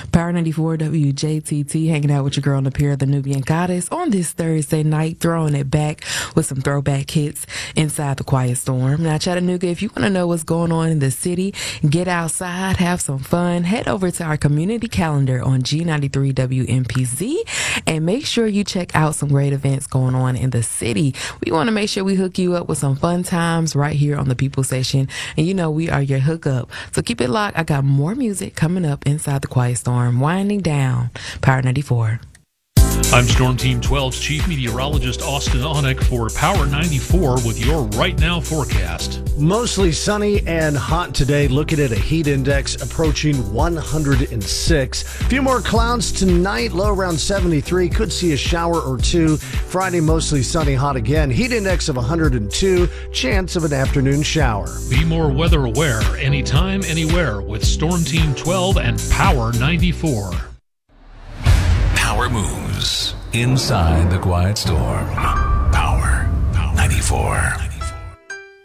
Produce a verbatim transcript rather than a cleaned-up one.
Power ninety-four W J T T, hanging out with your girl Napira, the Nubian Goddess, on this Thursday night, throwing it back with some throwback hits inside the Quiet Storm. Now, Chattanooga, if you want to know what's going on in the city, get outside, have some fun, head over to our community calendar on G ninety-three W M P Z, and make sure you check out some great events going on in the city. We want to make sure we hook you up with some fun times right here on the People Station, and you know we are your hookup. So keep it locked. I got more music coming up inside the Quiet Storm. Winding down. Power ninety-four. I'm Storm Team twelve's Chief Meteorologist Austin Onick for Power ninety-four with your Right Now forecast. Mostly sunny and hot today. Looking at a heat index approaching one hundred six. A few more clouds tonight. Low around seventy-three. Could see a shower or two. Friday, mostly sunny, hot again. Heat index of one hundred two. Chance of an afternoon shower. Be more weather aware anytime, anywhere with Storm Team twelve and Power ninety-four. Power moves inside the Quiet Storm. Power ninety-four.